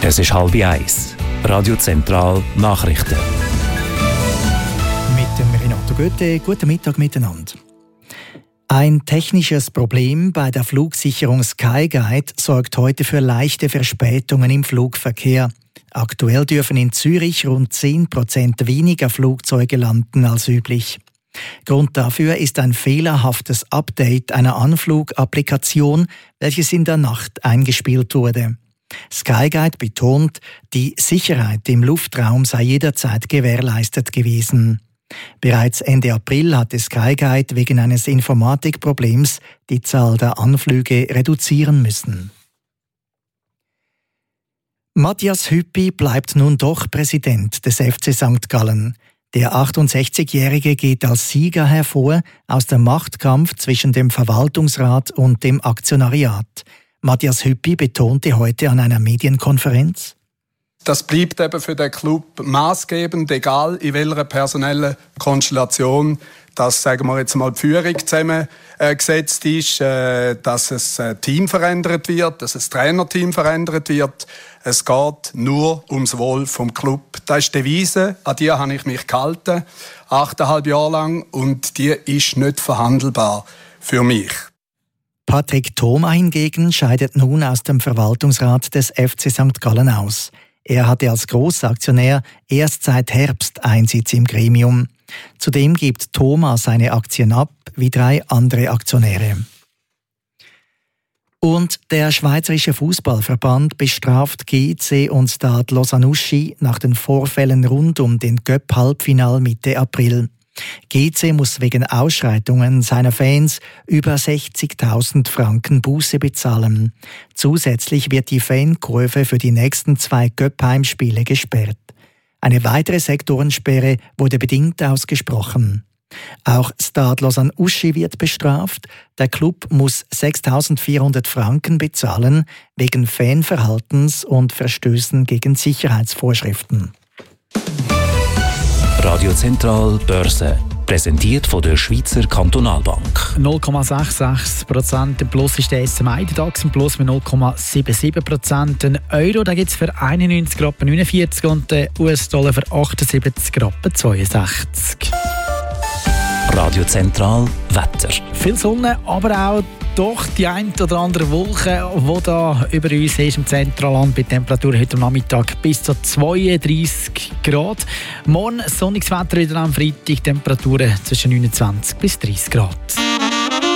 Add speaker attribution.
Speaker 1: Es ist 12:30. Radio Zentral Nachrichten.
Speaker 2: Mit dem Renato Götte. Guten Mittag miteinander. Ein technisches Problem bei der Flugsicherung Skyguide sorgt heute für leichte Verspätungen im Flugverkehr. Aktuell dürfen in Zürich rund 10% weniger Flugzeuge landen als üblich. Grund dafür ist ein fehlerhaftes Update einer Anflugapplikation, welches in der Nacht eingespielt wurde. Skyguide betont, die Sicherheit im Luftraum sei jederzeit gewährleistet gewesen. Bereits Ende April hatte Skyguide wegen eines Informatikproblems die Zahl der Anflüge reduzieren müssen. Matthias Hüppi bleibt nun doch Präsident des FC St. Gallen. Der 68-Jährige geht als Sieger hervor aus dem Machtkampf zwischen dem Verwaltungsrat und dem Aktionariat. Matthias Hüppi betonte heute an einer Medienkonferenz:
Speaker 3: Das bleibt eben für den Club maßgebend, egal in welcher personellen Konstellation, dass, sagen wir jetzt mal, die Führung zusammengesetzt ist, dass ein Team verändert wird, dass ein Trainerteam verändert wird. Es geht nur ums Wohl vom Club. Das ist die Devise, an die habe ich mich gehalten, 8,5 Jahre lang, und die ist nicht verhandelbar für mich.
Speaker 2: Patrick Thoma hingegen scheidet nun aus dem Verwaltungsrat des FC St. Gallen aus. Er hatte als Grossaktionär erst seit Herbst Einsitz im Gremium. Zudem gibt Thoma seine Aktien ab, wie 3 andere Aktionäre. Und der Schweizerische Fußballverband bestraft GC und Stade Lausanne-Uschi nach den Vorfällen rund um den Göpp-Halbfinal Mitte April. GC muss wegen Ausschreitungen seiner Fans über 60.000 Franken Buße bezahlen. Zusätzlich wird die Fankurve für die nächsten 2 Göpp-Heimspiele gesperrt. Eine weitere Sektorensperre wurde bedingt ausgesprochen. Auch Stade Lausanne-Uschi wird bestraft. Der Club muss 6.400 Franken bezahlen wegen Fanverhaltens und Verstößen gegen Sicherheitsvorschriften.
Speaker 1: Radio Zentral Börse. Präsentiert von der Schweizer Kantonalbank.
Speaker 4: 0,66% im Plus ist der SMI, der DAX im Plus mit 0,77%. Ein Euro gibt es für 91,49 Rappen und den US-Dollar für 78,62 Rappen.
Speaker 1: Radio Zentral Wetter.
Speaker 4: Viel Sonne, aber auch doch die ein oder andere Wolke, die da über uns ist im Zentralland, bei Temperaturen heute am Nachmittag bis zu 32 Grad. Morgen sonniges Wetter wieder am Freitag, Temperaturen zwischen 29 bis 30 Grad.